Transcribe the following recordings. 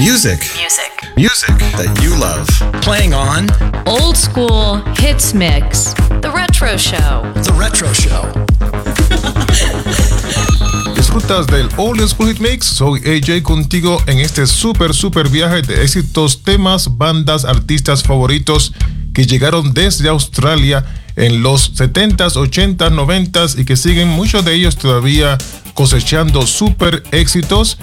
Music that you love. Playing on Old School Hits Mix. The Retro Show. The Retro Show. Disfrutas del Old School Hit Mix. Soy AJ contigo en este super viaje de éxitos, temas, bandas, artistas favoritos que llegaron desde Australia en los 70s, 80s, 90s y que siguen muchos de ellos todavía cosechando super éxitos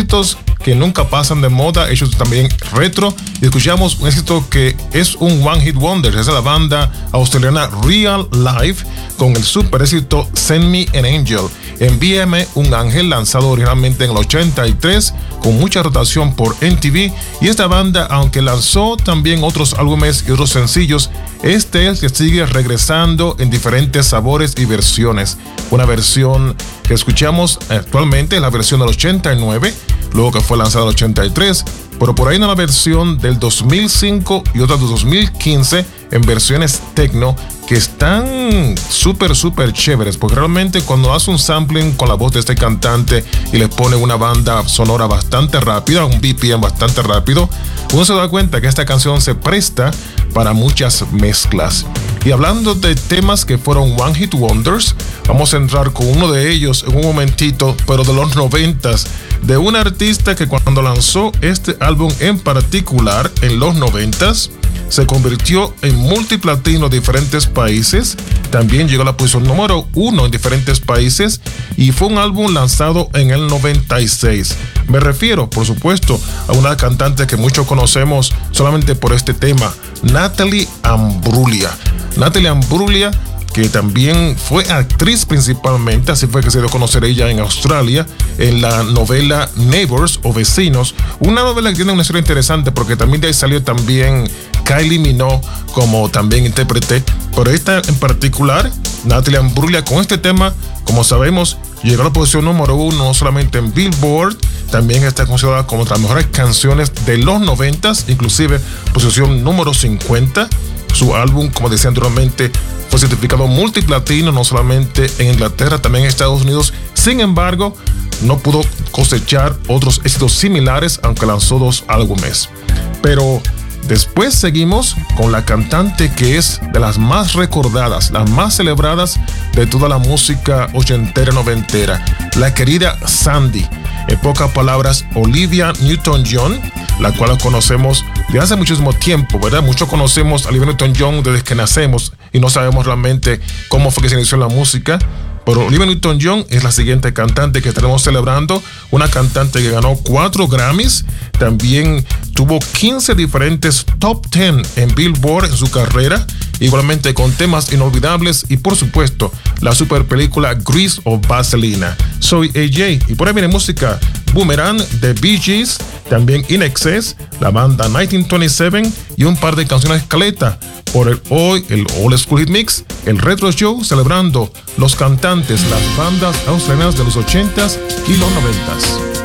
que nunca pasan de moda, hechos también retro. Y escuchamos un éxito que es un One Hit Wonder, es la banda australiana Real Life con el super éxito Send Me an Angel. Envíame un ángel, lanzado originalmente en el 83 con mucha rotación por MTV. Y esta banda, aunque lanzó también otros álbumes y otros sencillos, este es el que sigue regresando en diferentes sabores y versiones. Una versión que escuchamos actualmente es la versión del 89, luego que fue lanzada en el 83, pero por ahí hay una versión del 2005 y otra del 2015 en versiones techno que están súper chéveres, porque realmente cuando hace un sampling con la voz de este cantante y le pone una banda sonora bastante rápida, un BPM bastante rápido, uno se da cuenta que esta canción se presta para muchas mezclas. Y hablando de temas que fueron One Hit Wonders, vamos a entrar con uno de ellos en un momentito, pero de los 90s, de un artista que cuando lanzó este álbum en particular en los 90s, se convirtió en multiplatino en diferentes países. También llegó a la posición número 1 en diferentes países y fue un álbum lanzado en el 96. Me refiero, por supuesto, a una cantante que muchos conocemos solamente por este tema, Natalie Imbruglia. Natalie Imbruglia, que también fue actriz principalmente, así fue que se dio a conocer ella en Australia, en la novela Neighbours o Vecinos, una novela que tiene una historia interesante porque también de ahí salió también Kylie Minogue como también intérprete, pero esta en particular, Natalie Imbruglia, con este tema, como sabemos, llegó a la posición número 1 no solamente en Billboard, también está considerada como de las mejores canciones de los 90s, inclusive posición número 50. Su álbum, como decía anteriormente, fue certificado multiplatino no solamente en Inglaterra, también en Estados Unidos. Sin embargo, no pudo cosechar otros éxitos similares, aunque lanzó 2 álbumes. Pero después seguimos con la cantante que es de las más recordadas, las más celebradas de toda la música ochentera, noventera, la querida Sandy. En pocas palabras, Olivia Newton-John, la cual conocemos de hace muchísimo tiempo, ¿verdad? Muchos conocemos a Olivia Newton-John desde que nacemos y no sabemos realmente cómo fue que se inició la música. Pero Olivia Newton-John es la siguiente cantante que estaremos celebrando, una cantante que ganó 4 Grammys, también tuvo 15 diferentes top 10 en Billboard en su carrera, igualmente con temas inolvidables y por supuesto la super película Grease o Vaselina. Soy AJ y por ahí viene música Boomerang de Bee Gees, también In Excess, la banda 1927 y un par de canciones caleta por el Old School Hit Mix, el Retro Show, celebrando los cantantes, las bandas australianas de los 80s y los 90s.